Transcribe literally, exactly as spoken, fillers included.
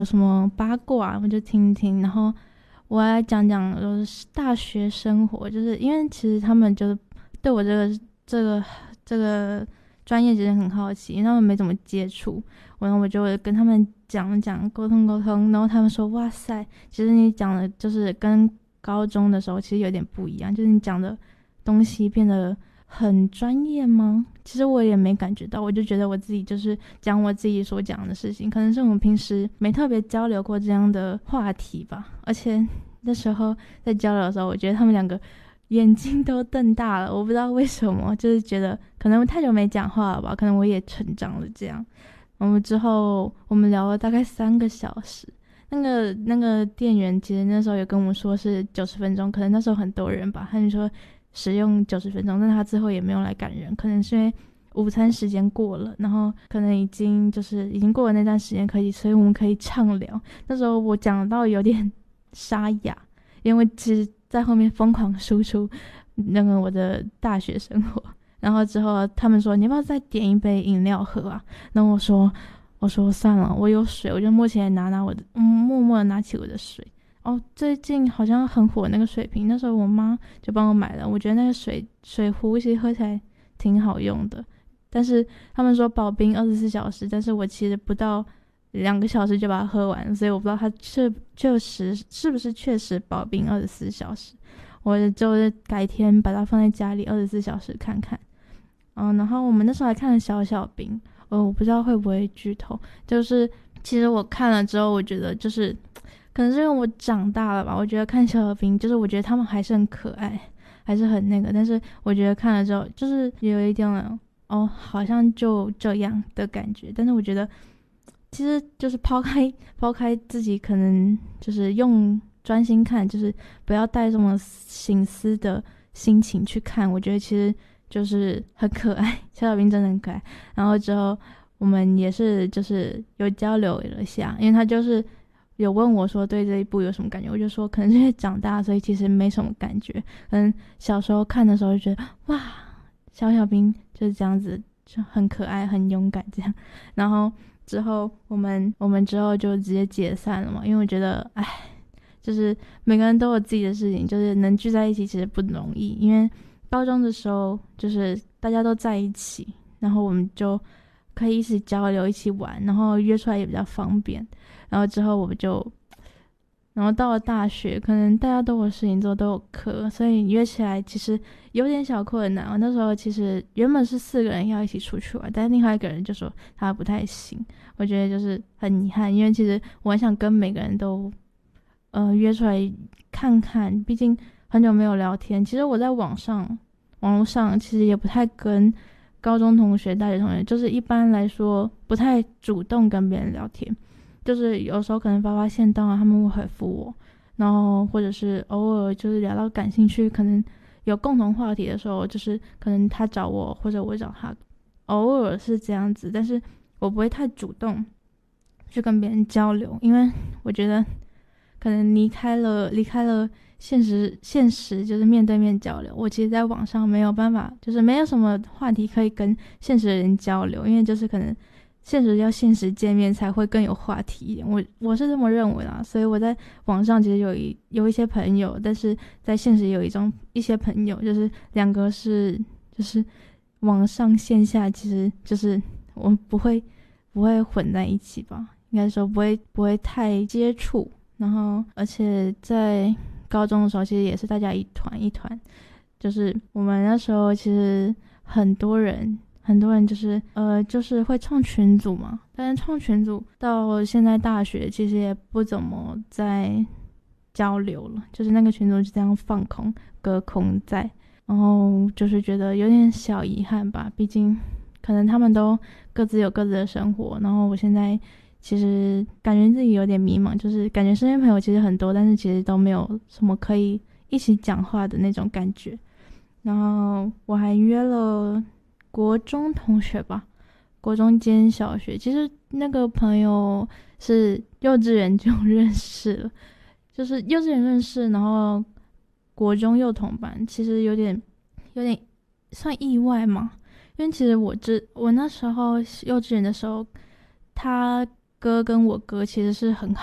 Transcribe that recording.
有什么八卦我就听听，然后我来讲讲就是大学生活，就是因为其实他们就是对我这个这个这个专业其实很好奇，因为他们没怎么接触，然后我就跟他们讲讲沟通沟通，然后他们说哇塞，其实你讲的就是跟高中的时候其实有点不一样，就是你讲的东西变得很专业吗？其实我也没感觉到，我就觉得我自己就是讲我自己所讲的事情，可能是我们平时没特别交流过这样的话题吧。而且那时候在交流的时候，我觉得他们两个眼睛都瞪大了，我不知道为什么，就是觉得可能太久没讲话了吧，可能我也成长了这样。我们之后我们聊了大概三个小时，那个那个店员其实那时候有跟我们说是九十分钟，可能那时候很多人吧，他就说使用九十分钟，但他之后也没有来赶人，可能是因为午餐时间过了，然后可能已经就是已经过了那段时间可以，所以我们可以畅聊。那时候我讲到有点沙哑，因为其实在后面疯狂输出那个我的大学生活，然后之后他们说你要不要再点一杯饮料喝啊？然后我说我说算了，我有水，我就默起来拿拿我的，嗯，默默的拿起我的水。哦，最近好像很火那个水瓶，那时候我妈就帮我买了，我觉得那个水水壶其实喝起来挺好用的，但是他们说保冰二十四小时，但是我其实不到两个小时就把它喝完，所以我不知道它确确实是不是确实保冰二十四小时，我就是改天把它放在家里二十四小时看看。嗯，然后我们那时候还看了小小兵，呃，我不知道会不会剧透，就是其实我看了之后，我觉得就是可能是因为我长大了吧，我觉得看小小兵，就是我觉得他们还是很可爱，还是很那个，但是我觉得看了之后，就是有一点哦，好像就这样的感觉，但是我觉得其实就是抛开抛开自己，可能就是用专心看，就是不要带这么心思的心情去看，我觉得其实就是很可爱，小小兵真的很可爱。然后之后我们也是就是有交流了一下，因为他就是有问我说对这一部有什么感觉，我就说可能是因为长大，所以其实没什么感觉。可能小时候看的时候就觉得哇，小小兵就是这样子，就很可爱、很勇敢这样。然后之后我们我们之后就直接解散了嘛，因为我觉得哎，就是每个人都有自己的事情，就是能聚在一起其实不容易。因为高中的时候就是大家都在一起，然后我们就可以一起交流、一起玩，然后约出来也比较方便。然后之后我们就，然后到了大学，可能大家都有事情做，都有课，所以约起来其实有点小困难。我那时候其实原本是四个人要一起出去玩，但是另外一个人就说他不太行，我觉得就是很遗憾，因为其实我很想跟每个人都呃约出来看看，毕竟很久没有聊天。其实我在网上网络上其实也不太跟高中同学、大学同学，就是一般来说不太主动跟别人聊天。就是有时候可能发发现到啊，他们会回复我，然后或者是偶尔就是聊到感兴趣，可能有共同话题的时候，就是可能他找我或者我找他，偶尔是这样子，但是我不会太主动去跟别人交流，因为我觉得可能离开了离开了现实现实就是面对面交流，我其实在网上没有办法，就是没有什么话题可以跟现实的人交流，因为就是可能现实要现实见面才会更有话题一点，我我是这么认为啦。所以我在网上其实有一有一些朋友，但是在现实有一种一些朋友，就是两个是就是网上线下其实就是我们不会不会混在一起吧，应该说不会不会太接触。然后而且在高中的时候，其实也是大家一团一团，就是我们那时候其实很多人。很多人就是呃，就是会创群组嘛，但是创群组到现在大学其实也不怎么再交流了，就是那个群组就这样放空隔空在，然后就是觉得有点小遗憾吧，毕竟可能他们都各自有各自的生活，然后我现在其实感觉自己有点迷茫，就是感觉身边朋友其实很多，但是其实都没有什么可以一起讲话的那种感觉。然后我还约了国中同学吧，国中兼小学，其实那个朋友是幼稚园就认识了，就是幼稚园认识，然后国中又同班，其实有点有点算意外嘛，因为其实我这我那时候幼稚园的时候，他哥跟我哥其实是很好